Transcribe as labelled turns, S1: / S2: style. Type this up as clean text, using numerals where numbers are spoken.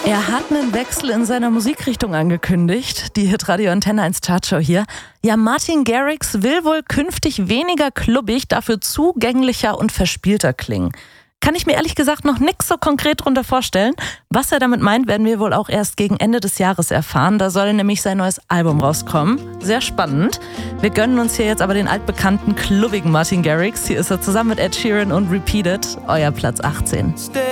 S1: Er hat einen Wechsel in seiner Musikrichtung angekündigt. Die Hitradio Antenne 1 Chartshow hier. Ja, Martin Garrix will wohl künftig weniger klubbig, dafür zugänglicher und verspielter klingen. Kann ich mir ehrlich gesagt noch nichts so konkret drunter vorstellen. Was er damit meint, werden wir wohl auch erst gegen Ende des Jahres erfahren. Da soll nämlich sein neues Album rauskommen. Sehr spannend. Wir gönnen uns hier jetzt aber den altbekannten, klubbigen Martin Garrix. Hier ist er zusammen mit Ed Sheeran und Repeated, euer Platz 18.